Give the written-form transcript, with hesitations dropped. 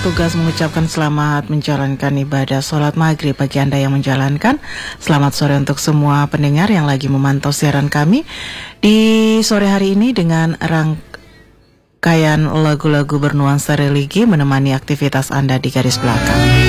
bertugas mengucapkan selamat menjalankan ibadah sholat maghrib bagi Anda yang menjalankan. Selamat sore untuk semua pendengar yang lagi memantau siaran kami di sore hari ini dengan rangkaian lagu-lagu bernuansa religi menemani aktivitas Anda di garis belakang.